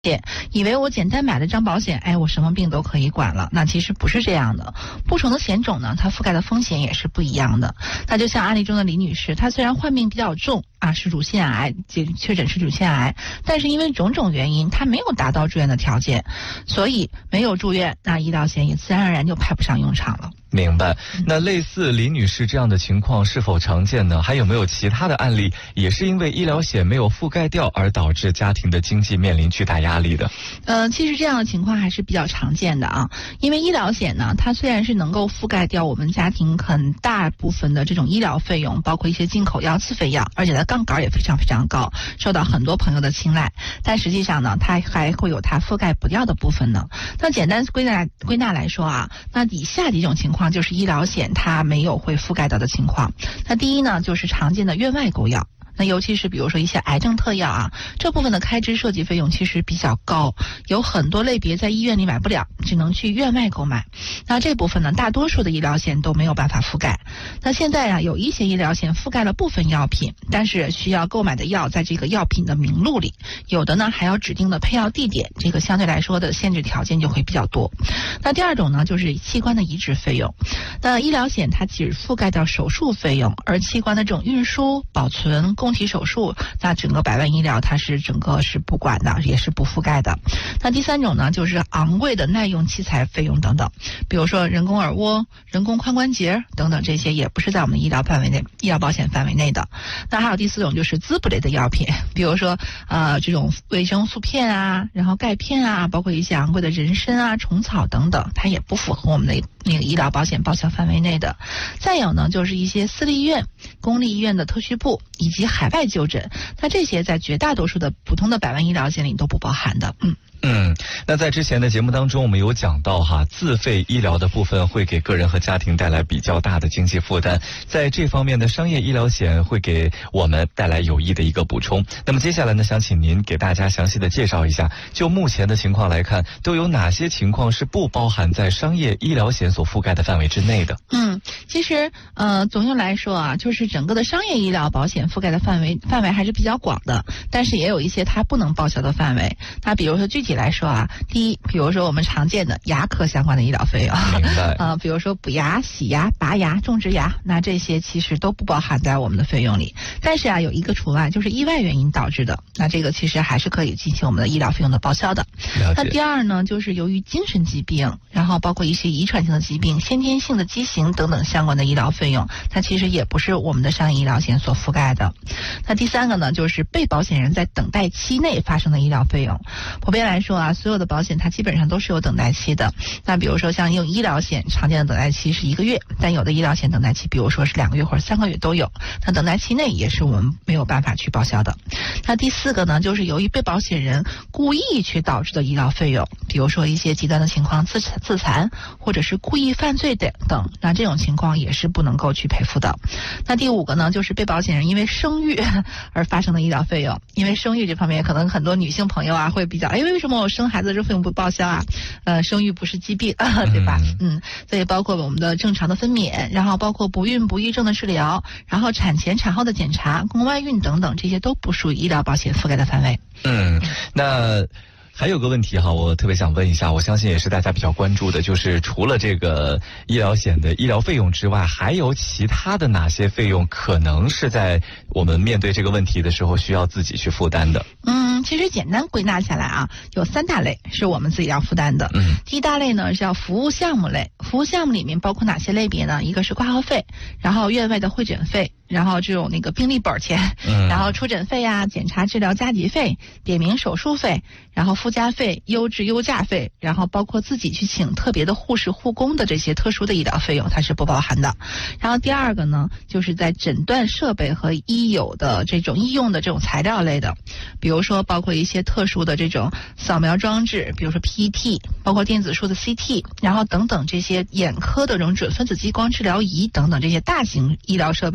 以为我简单买了张保险，我什么病都可以管了。那其实不是这样的，不同的险种呢，它覆盖的风险也是不一样的。那就像案例中的李女士，她虽然患病比较重是乳腺癌，确诊是乳腺癌，但是因为种种原因，她没有达到住院的条件，所以没有住院，那医疗险也自然而然就派不上用场了。 明白。那类似李女士这样的情况是否常见呢？还有没有其他的案例也是因为医疗险没有覆盖掉而导致家庭的经济面临巨大压力的？ 其实这样的情况还是比较常见的啊。因为医疗险呢，它虽然是能够覆盖掉我们家庭很大部分的这种医疗费用，包括一些进口药、自费药，而且它杠杆也非常非常高，受到很多朋友的青睐。但实际上呢，它还会有它覆盖不掉的部分呢。那简单归纳来说啊，那以下几种情况就是医疗险它没有会覆盖到的情况。那第一呢，就是常见的院外购药。那尤其是比如说一些癌症特药这部分的开支设计费用其实比较高，有很多类别在医院里买不了，只能去院外购买。那这部分呢，大多数的医疗险都没有办法覆盖。那现在有一些医疗险覆盖了部分药品，但是需要购买的药在这个药品的名录里，有的呢还要指定的配药地点，这个相对来说的限制条件就会比较多。那第二种呢，就是器官的移植费用。那医疗险它只覆盖到手术费用，而器官的这种运输、保存、供体手术，那整个百万医疗它是整个是不管的，也是不覆盖的。那第三种呢，就是昂贵的耐用器材费用等等，比如说人工耳蜗、人工髋关节等等，这些也不是在我们医疗保险范围内的。那还有第四种就是滋补类的药品，比如说这种维生素片然后钙片包括一些昂贵的人参虫草等等，它也不符合我们的那个医疗保险报销范围内的。再有呢，就是一些私立医院、公立医院的特需部以及海外就诊，那这些在绝大多数的普通的百万医疗险里都不包含的。 那在之前的节目当中，我们有讲到自费医疗的部分会给个人和家庭带来比较大的经济负担，在这方面的商业医疗险会给我们带来有益的一个补充。那么接下来呢，想请您给大家详细的介绍一下，就目前的情况来看，都有哪些情况是不包含在商业医疗险所覆盖的范围之内的？ 其实总用来说就是整个的商业医疗保险覆盖的范围还是比较广的，但是也有一些它不能报销的范围。那比如说具体来说第一，比如说我们常见的牙科相关的医疗费用， 明白比如说补牙、洗牙、拔牙、种植牙，那这些其实都不包含在我们的费用里。但是有一个除外，就是意外原因导致的，那这个其实还是可以进行我们的医疗费用的报销的。那第二呢，就是由于精神疾病，然后包括一些遗传性的疾病、先天性的畸形等等相关的医疗费用，它其实也不是我们的商业医疗险所覆盖的。那第三个呢，就是被保险人在等待期内发生的医疗费用。普遍来说所有的保险它基本上都是有等待期的。那比如说像用医疗险常见的等待期是1个月，但有的医疗险等待期比如说是2个月或者3个月都有，那等待期内也是我们没有办法去报销的。那第四个呢，就是由于被保险人故意去导致的医疗费用，比如说一些极端的情况，自残或者是故意犯罪等，那这种情况也是不能够去赔付的。那第五个呢，就是被保险人因为生育而发生的医疗费用。因为生育这方面可能很多女性朋友会比较为什么我生孩子这费用不报销生育不是疾病对吧？所以包括我们的正常的分娩，然后包括不孕不育症的治疗，然后产前产后的检查、宫外孕等等，这些都不属于医疗保险覆盖的范围。 那还有个问题我特别想问一下，我相信也是大家比较关注的，就是除了这个医疗险的医疗费用之外，还有其他的哪些费用可能是在我们面对这个问题的时候需要自己去负担的？ 其实简单归纳下来有3大类是我们自己要负担的。第一大类呢是叫服务项目类，服务项目里面包括哪些类别呢？一个是挂号费，然后院外的会诊费，然后这种那个病历本钱，然后出诊费检查治疗加急费、点名手术费，然后附加费、优质优价费，然后包括自己去请特别的护士护工的这些特殊的医疗费用，它是不包含的。然后第二个呢，就是在诊断设备和医用的这种材料类的，比如说包括一些特殊的这种扫描装置，比如说 PET， 包括电子束的 CT， 然后等等这些眼科的这种准分子激光治疗仪等等这些大型医疗设备进行检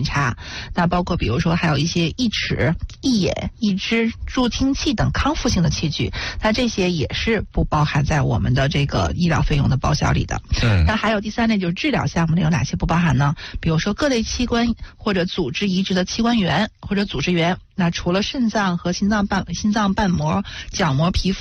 检查。那包括比如说还有一些义齿、义眼、义肢、助听器等康复性的器具，那这些也是不包含在我们的这个医疗费用的报销里的。那还有第3类就是治疗项目里有哪些不包含呢？比如说各类器官或者组织移植的器官源或者组织源，那除了肾脏和心脏瓣膜、角膜、皮肤